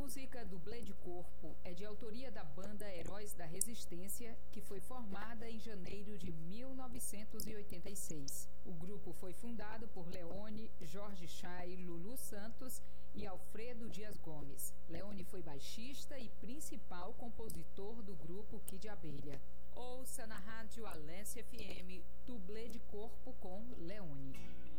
música Dublê de Corpo é de autoria da banda Heróis da Resistência, que foi formada em janeiro de 1986. O grupo foi fundado por Leone, Jorge Chay, Lulu Santos e Alfredo Dias Gomes. Leone foi baixista e principal compositor do grupo Kid Abelha. Ouça na Rádio Alense FM Dublê de Corpo com Leone.